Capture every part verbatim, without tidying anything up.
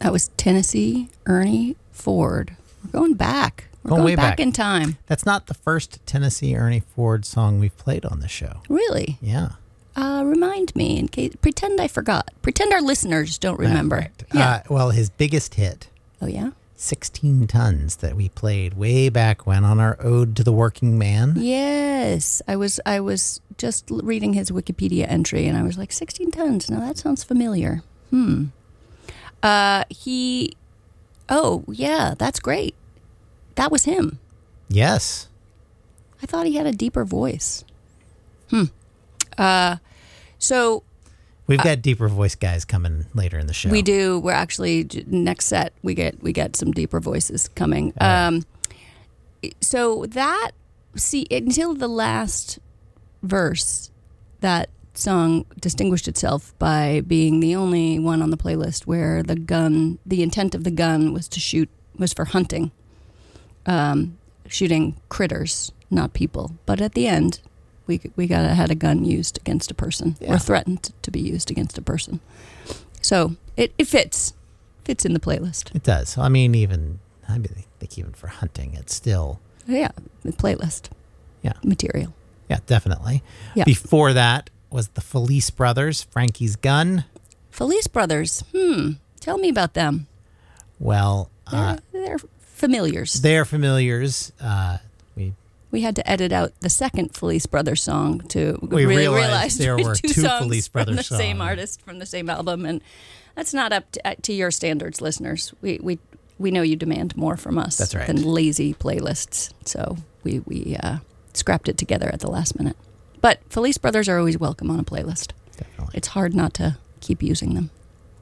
That was Tennessee Ernie Ford. We're going back. We're going, going way back, back in time. That's not the first Tennessee Ernie Ford song we've played on the show. Really? Yeah. Uh, remind me in case. Pretend I forgot. Pretend our listeners don't remember. Uh, right. Yeah. Uh, well, his biggest hit. Oh yeah. sixteen tons that we played way back when on our Ode to the Working Man. Yes, I was. I was just l- reading his Wikipedia entry, and I was like, sixteen tons. Now that sounds familiar. Hmm. Uh, he. Oh yeah, that's great. That was him. Yes. I thought he had a deeper voice. Hmm. Uh, so We've got deeper voice guys coming later in the show. we do. We're actually next set. We get we get some deeper voices coming. All right. Um, so that see until the last verse, that song distinguished itself by being the only one on the playlist where the gun, the intent of the gun was to shoot, was for hunting, um, shooting critters, not people. But at the end, we we got had a gun used against a person, Yeah. or threatened to be used against a person. So it, it fits, fits in the playlist. It does. I mean, even I mean, I think even for hunting, it's still Yeah, the playlist. Yeah. Material. yeah, definitely. Yeah. Before that was the Felice Brothers, Frankie's Gun. Felice Brothers. Hmm. Tell me about them. Well, uh, They're, they're familiars. they're familiars. Uh, we We had to edit out the second Felice Brothers song to We really realized realize there were two, two songs Felice from Brothers the same songs. artist from the same album, and that's not up to, uh, to your standards, listeners. We we we know you demand more from us That's right. than lazy playlists, so we we uh, scrapped it together at the last minute. But Felice Brothers are always welcome on a playlist. definitely. It's hard not to keep using them.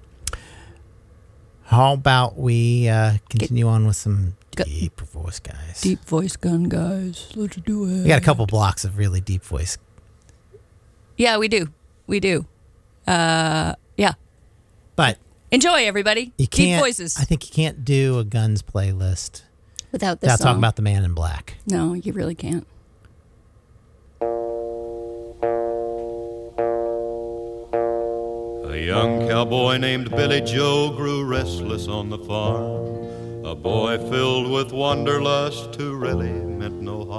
How about we uh, continue on with some Go- deeper voice guys? Deep voice gun guys, let's do it. We got a couple blocks of really deep voice. Yeah, we do. We do. Uh, yeah. But Enjoy, everybody. you Deep can't. voices. I think you can't do a guns playlist Without this without song. talking about the Man in Black. No, you really can't. A young cowboy named Billy Joe grew restless on the farm. A boy filled with wanderlust who really meant no harm.